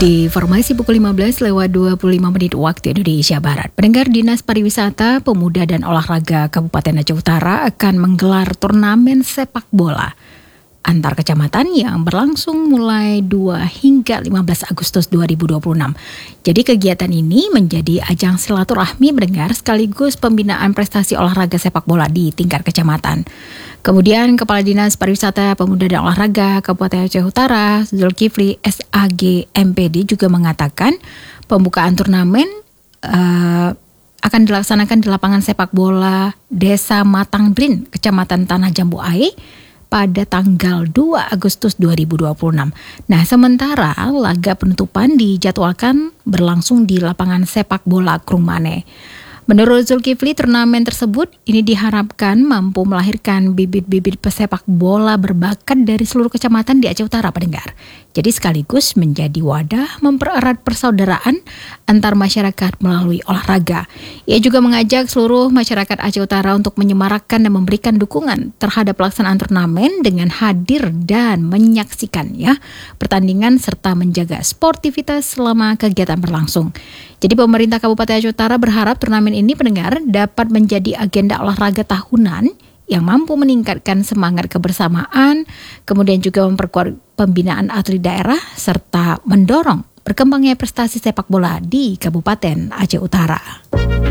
Di formasi pukul 15 lewat 25 menit waktu Indonesia Barat. Pendengar, Dinas Pariwisata, Pemuda dan Olahraga Kabupaten Aceh Utara akan menggelar turnamen sepak bola antar kecamatan yang berlangsung mulai 2 hingga 15 Agustus 2026. Jadi kegiatan ini menjadi ajang silaturahmi pendengar sekaligus pembinaan prestasi olahraga sepak bola di tingkat kecamatan. Kemudian Kepala Dinas Pariwisata, Pemuda dan Olahraga Kabupaten Aceh Utara, Zulkifli SAG MPD juga mengatakan pembukaan turnamen akan dilaksanakan di lapangan sepak bola Desa Matangdrin, Kecamatan Tanah Jambu Ae, pada tanggal 2 Agustus 2026. Nah, sementara laga penutupan dijadwalkan berlangsung di lapangan sepak bola Krungmane. Menurut Zulkifli, turnamen tersebut ini diharapkan mampu melahirkan bibit-bibit pesepak bola berbakat dari seluruh kecamatan di Aceh Utara, pendengar. Jadi sekaligus menjadi wadah mempererat persaudaraan antar masyarakat melalui olahraga. Ia juga mengajak seluruh masyarakat Aceh Utara untuk menyemarakkan dan memberikan dukungan terhadap pelaksanaan turnamen dengan hadir dan menyaksikan pertandingan serta menjaga sportivitas selama kegiatan berlangsung. Jadi pemerintah Kabupaten Aceh Utara berharap turnamen ini, pendengar, dapat menjadi agenda olahraga tahunan yang mampu meningkatkan semangat kebersamaan, kemudian juga memperkuat pembinaan atlet daerah, serta mendorong berkembangnya prestasi sepak bola di Kabupaten Aceh Utara.